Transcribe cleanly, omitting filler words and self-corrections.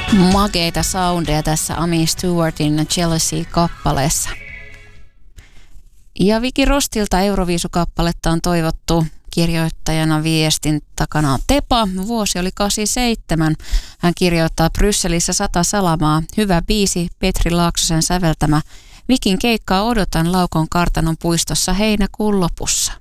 Makeita soundeja tässä Amy Stewartin Jealousy-kappaleessa. Ja Viki Rostilta Euroviisukappaletta on toivottu. Kirjoittajana viestin takana on Tepa. Vuosi oli 87. Hän kirjoittaa Brysselissä 100 salamaa. Hyvä biisi, Petri Laaksosen säveltämä. Vikin keikkaa odotan Laukon kartanon puistossa heinäkuun lopussa.